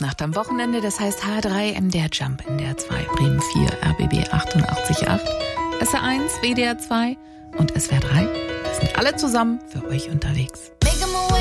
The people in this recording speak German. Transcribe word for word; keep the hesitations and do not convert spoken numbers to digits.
Nacht am Wochenende, das heißt H drei, M D R Jump, N D R zwei, Bremen vier, R B B achtundachtzig Komma acht, S R eins, W D R zwei und S W R drei. Wir sind alle zusammen für euch unterwegs.